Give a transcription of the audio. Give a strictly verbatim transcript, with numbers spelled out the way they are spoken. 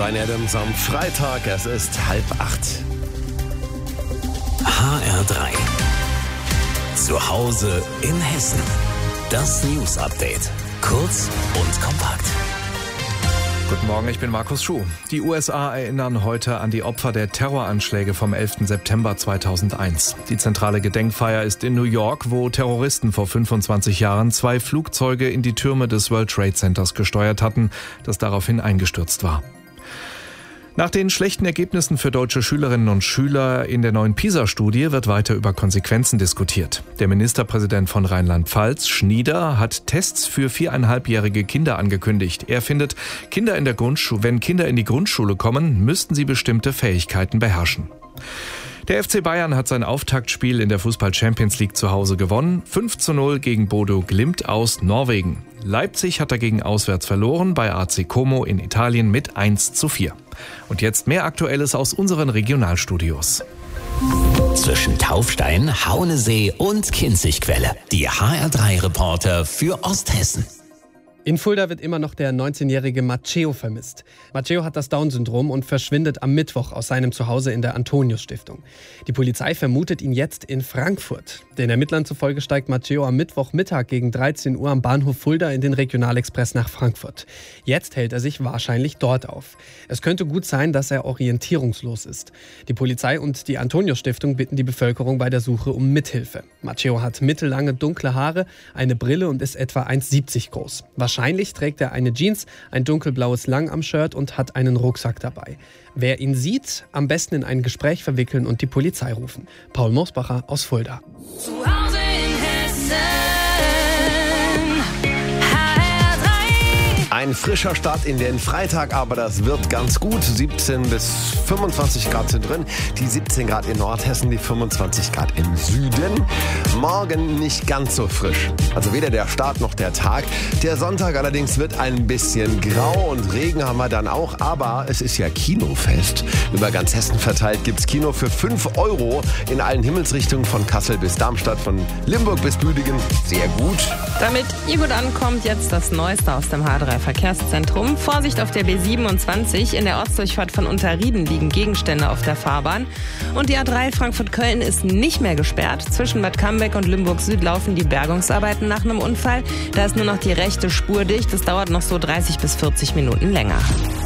Bryan Adams am Freitag, es ist halb acht. H R drei. Zu Hause in Hessen. Das News Update. Kurz und kompakt. Guten Morgen, ich bin Markus Schuh. Die U S A erinnern heute an die Opfer der Terroranschläge vom elften September zweitausendeins. Die zentrale Gedenkfeier ist in New York, wo Terroristen vor fünfundzwanzig Jahren zwei Flugzeuge in die Türme des World Trade Centers gesteuert hatten, das daraufhin eingestürzt war. Nach den schlechten Ergebnissen für deutsche Schülerinnen und Schüler in der neuen PISA-Studie wird weiter über Konsequenzen diskutiert. Der Ministerpräsident von Rheinland-Pfalz, Schnieder, hat Tests für viereinhalbjährige Kinder angekündigt. Er findet, Kinder in der Grundschule, wenn Kinder in die Grundschule kommen, müssten sie bestimmte Fähigkeiten beherrschen. Der F C Bayern hat sein Auftaktspiel in der Fußball-Champions League zu Hause gewonnen. fünf zu null gegen Bodo Glimt aus Norwegen. Leipzig hat dagegen auswärts verloren bei A C Como in Italien mit eins zu vier. Und jetzt mehr Aktuelles aus unseren Regionalstudios. Zwischen Taufstein, Haunesee und Kinzigquelle. Die H R drei Reporter für Osthessen. In Fulda wird immer noch der neunzehnjährige Matteo vermisst. Matteo hat das Down-Syndrom und verschwindet am Mittwoch aus seinem Zuhause in der Antonius-Stiftung. Die Polizei vermutet ihn jetzt in Frankfurt. Den Ermittlern zufolge steigt Matteo am Mittwochmittag gegen dreizehn Uhr am Bahnhof Fulda in den Regionalexpress nach Frankfurt. Jetzt hält er sich wahrscheinlich dort auf. Es könnte gut sein, dass er orientierungslos ist. Die Polizei und die Antonius-Stiftung bitten die Bevölkerung bei der Suche um Mithilfe. Matteo hat mittellange dunkle Haare, eine Brille und ist etwa eins Komma siebzig groß. Wahrscheinlich trägt er eine Jeans, ein dunkelblaues Langarm-Shirt und hat einen Rucksack dabei. Wer ihn sieht, am besten in ein Gespräch verwickeln und die Polizei rufen. Paul Mosbacher aus Fulda. Zu Hause in Hessen. Ein frischer Start in den Freitag, aber das wird ganz gut. siebzehn bis fünfundzwanzig Grad sind drin. Die siebzehn Grad in Nordhessen, die fünfundzwanzig Grad im Süden. Morgen nicht ganz so frisch. Also weder der Start noch der Tag. Der Sonntag allerdings wird ein bisschen grau und Regen haben wir dann auch. Aber es ist ja Kinofest. Über ganz Hessen verteilt gibt's Kino für fünf Euro in allen Himmelsrichtungen von Kassel bis Darmstadt, von Limburg bis Büdingen. Sehr gut. Damit ihr gut ankommt, jetzt das Neueste aus dem H drei Verkehrszentrum. Vorsicht auf der B siebenundzwanzig. In der Ortsdurchfahrt von Unterrieden liegen Gegenstände auf der Fahrbahn. Und die A drei Frankfurt-Köln ist nicht mehr gesperrt. Zwischen Bad Cambeck und Limburg Süd laufen die Bergungsarbeiten nach einem Unfall. Da ist nur noch die rechte Spur dicht. Das dauert noch so dreißig bis vierzig Minuten länger.